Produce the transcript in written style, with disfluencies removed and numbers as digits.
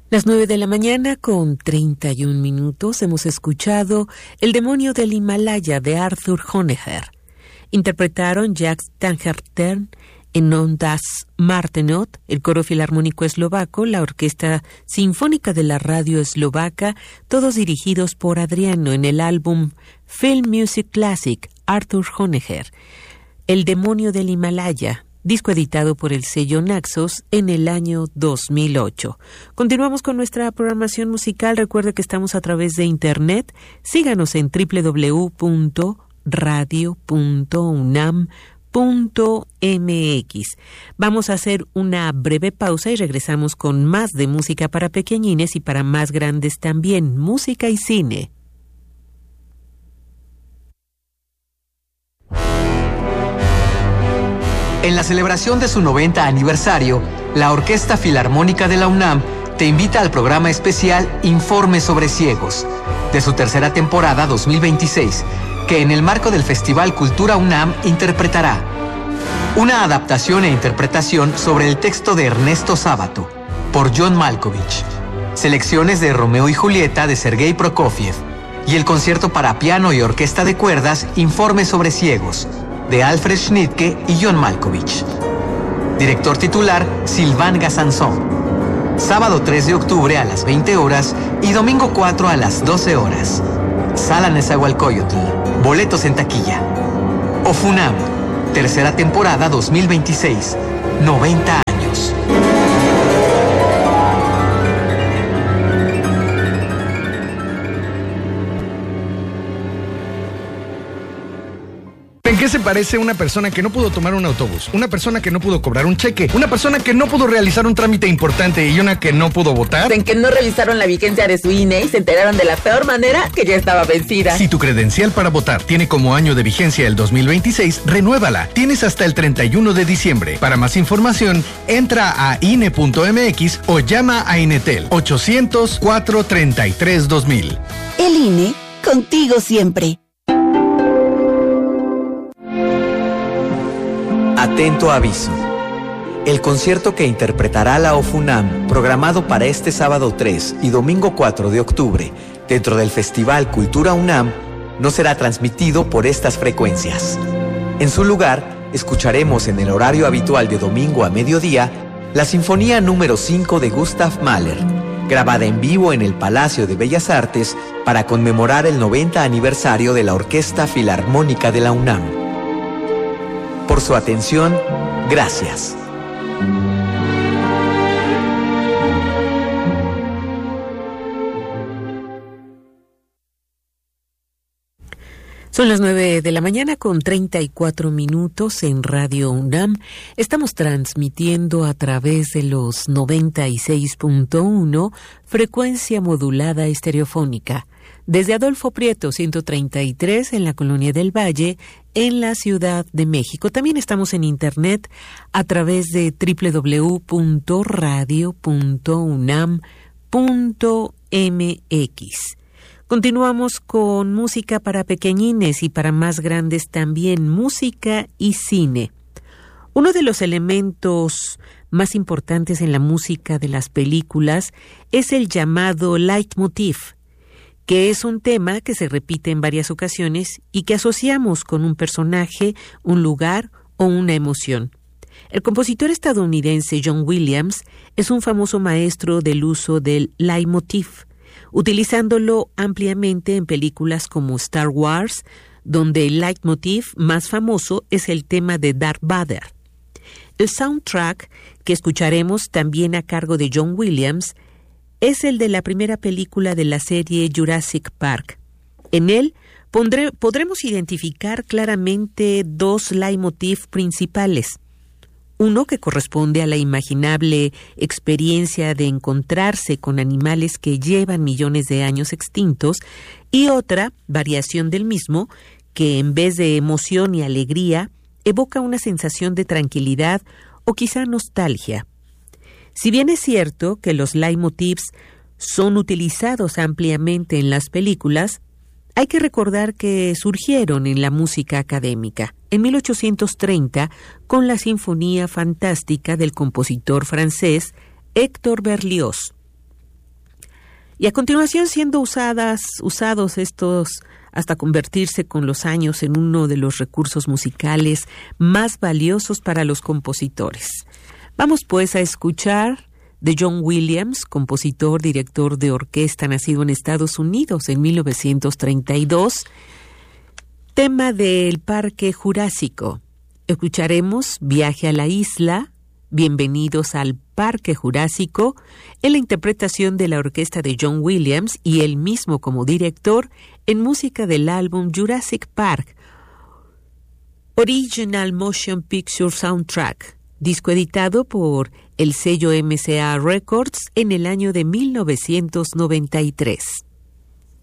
Las 9 de la mañana con 31 minutos hemos escuchado El demonio del Himalaya de Arthur Honegger. Interpretaron Jacques Tangertern en ondas Martenot, el Coro Filarmónico Eslovaco, la Orquesta Sinfónica de la Radio Eslovaca, todos dirigidos por Adriano en el álbum Film Music Classic, Arthur Honegger. El demonio del Himalaya, disco editado por el sello Naxos en el año 2008. Continuamos con nuestra programación musical. Recuerde que estamos a través de internet. Síganos en www.radio.unam.mx. Vamos a hacer una breve pausa y regresamos con más de música para pequeñines y para más grandes también, música y cine. En la celebración de su 90 aniversario, la Orquesta Filarmónica de la UNAM te invita al programa especial Informe sobre Ciegos, de su tercera temporada 2026, que en el marco del Festival Cultura UNAM interpretará una adaptación e interpretación sobre el texto de Ernesto Sábato, por John Malkovich, selecciones de Romeo y Julieta de Sergei Prokofiev, y el concierto para piano y orquesta de cuerdas Informe sobre Ciegos, de Alfred Schnittke y John Malkovich. Director titular, Sylvain Gazanson. Sábado 3 de octubre a las 20 horas y domingo 4 a las 12 horas. Sala Nezahualcóyotl. Boletos en taquilla. OFUNAM, tercera temporada 2026. 90 años. ¿En qué se parece una persona que no pudo tomar un autobús? Una persona que no pudo cobrar un cheque, una persona que no pudo realizar un trámite importante y una que no pudo votar. En que no revisaron la vigencia de su INE y se enteraron de la peor manera que ya estaba vencida. Si tu credencial para votar tiene como año de vigencia el 2026, renuévala. Tienes hasta el 31 de diciembre. Para más información, entra a INE.mx o llama a Inetel 800-433-2000. El INE, contigo siempre. Atento aviso. El concierto que interpretará la OFUNAM, programado para este sábado 3 y domingo 4 de octubre, dentro del Festival Cultura UNAM, no será transmitido por estas frecuencias. En su lugar, escucharemos en el horario habitual de domingo a mediodía, la Sinfonía número 5 de Gustav Mahler, grabada en vivo en el Palacio de Bellas Artes para conmemorar el 90 aniversario de la Orquesta Filarmónica de la UNAM. Por su atención, gracias. Son las 9 de la mañana con 34 minutos en Radio UNAM. Estamos transmitiendo a través de los 96.1, frecuencia modulada estereofónica, desde Adolfo Prieto 133 en la Colonia del Valle, en la Ciudad de México. También estamos en internet a través de www.radio.unam.mx. Continuamos con música para pequeñines y para más grandes también, música y cine. Uno de los elementos más importantes en la música de las películas es el llamado leitmotiv, que es un tema que se repite en varias ocasiones y que asociamos con un personaje, un lugar o una emoción. El compositor estadounidense John Williams es un famoso maestro del uso del leitmotiv, utilizándolo ampliamente en películas como Star Wars, donde el leitmotiv más famoso es el tema de Darth Vader. El soundtrack que escucharemos también a cargo de John Williams es el de la primera película de la serie Jurassic Park. En él podremos identificar claramente dos leitmotiv principales. Uno que corresponde a la imaginable experiencia de encontrarse con animales que llevan millones de años extintos, y otra variación del mismo que en vez de emoción y alegría evoca una sensación de tranquilidad o quizá nostalgia. Si bien es cierto que los leitmotivs son utilizados ampliamente en las películas, hay que recordar que surgieron en la música académica en 1830 con la Sinfonía Fantástica del compositor francés Héctor Berlioz. Y a continuación siendo usados estos hasta convertirse con los años en uno de los recursos musicales más valiosos para los compositores. Vamos pues a escuchar de John Williams, compositor, director de orquesta, nacido en Estados Unidos en 1932, tema del Parque Jurásico. Escucharemos Viaje a la Isla, Bienvenidos al Parque Jurásico, en la interpretación de la orquesta de John Williams y él mismo como director en música del álbum Jurassic Park, Original Motion Picture Soundtrack, disco editado por el sello MCA Records en el año de 1993.